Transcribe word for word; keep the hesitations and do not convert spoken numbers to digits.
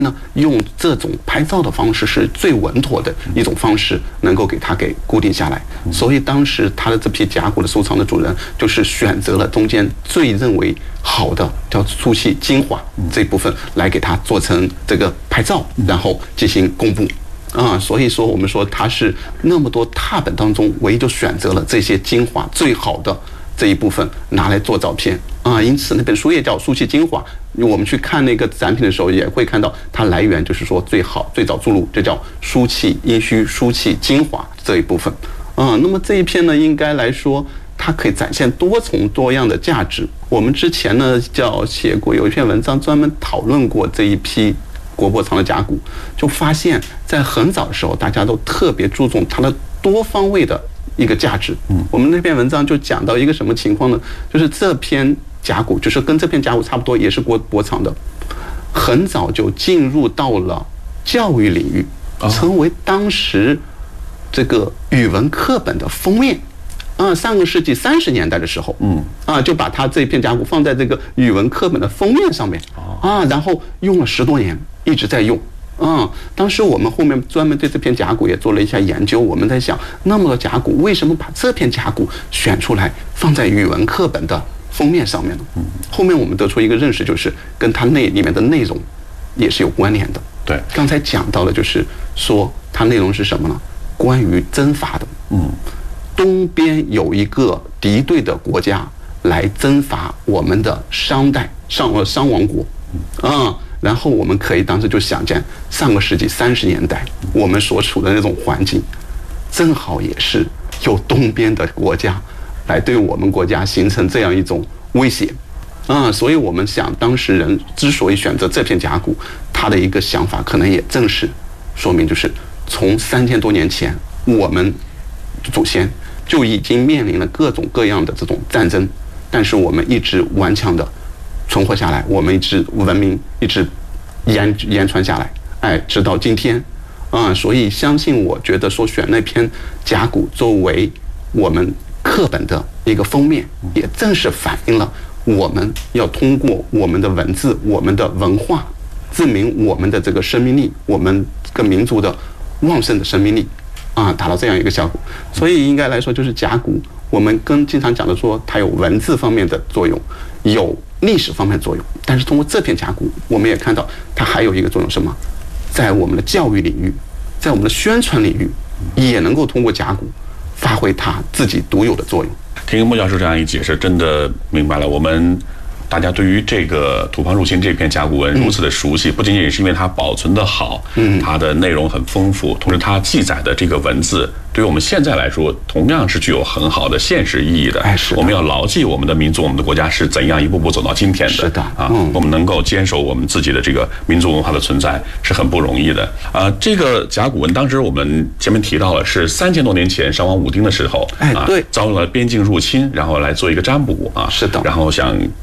呢，用这种拍照的方式是最稳妥的一种方式，能够给它给固定下来。所以当时他的这批甲骨的收藏的主人，就是选择了中间最认为好的叫粗细精华这部分来给它做成这个拍照，然后进行公布。啊，所以说我们说它是那么多拓本当中唯一就选择了这些精华最好的这一部分拿来做照片啊，因此那本书也叫《书契精华》。我们去看那个展品的时候，也会看到它来源就是说最好最早注入，这叫书契殷墟书契精华这一部分啊。那么这一篇呢，应该来说它可以展现多重多样的价值。我们之前呢叫写过有一篇文章专门讨论过这一批国博藏的甲骨，就发现在很早的时候，大家都特别注重它的多方位的一个价值。嗯，我们那篇文章就讲到一个什么情况呢？就是这篇甲骨，就是跟这篇甲骨差不多，也是国博藏的，很早就进入到了教育领域，成为当时这个语文课本的封面。啊，上个世纪三十年代的时候，嗯，啊，就把它这片甲骨放在这个语文课本的封面上面，啊，然后用了十多年，一直在用。啊，当时我们后面专门对这片甲骨也做了一下研究，我们在想，那么多甲骨为什么把这片甲骨选出来放在语文课本的封面上面呢？嗯，后面我们得出一个认识，就是跟它那里面的内容也是有关联的。对，刚才讲到了，就是说它内容是什么呢？关于征伐的。嗯。东边有一个敌对的国家来征伐我们的商代商呃商王国，啊，然后我们可以当时就想见上个世纪三十年代我们所处的那种环境，正好也是有东边的国家来对我们国家形成这样一种威胁，啊，所以我们想当事人之所以选择这片甲骨，他的一个想法可能也正是说明，就是从三千多年前我们祖先就已经面临了各种各样的这种战争，但是我们一直顽强的存活下来，我们一直文明一直延延传下来，哎，直到今天，啊，所以相信我觉得说选那篇甲骨作为我们课本的一个封面，也正是反映了我们要通过我们的文字、我们的文化，证明我们的这个生命力，我们这个民族的旺盛的生命力。啊，达到这样一个效果，所以应该来说，就是甲骨，我们跟经常讲的说，它有文字方面的作用，有历史方面的作用，但是通过这片甲骨，我们也看到它还有一个作用，什么？在我们的教育领域，在我们的宣传领域，也能够通过甲骨发挥它自己独有的作用。 听莫教授这样一解释，真的明白了我们。大家对于这个土方入侵这篇甲骨文如此的熟悉，嗯、不仅仅是因为它保存的好，嗯，它的内容很丰富，同时它记载的这个文字，对于我们现在来说，同样是具有很好的现实意义的。哎，是的，我们要牢记我们的民族、我们的国家是怎样一步步走到今天的。是的，啊，嗯、我们能够坚守我们自己的这个民族文化的存在是很不容易的。啊，这个甲骨文，当时我们前面提到了，是三千多年前商王武丁的时候，哎，对，遭了边境入侵，然后来做一个占卜啊，是的，然后想。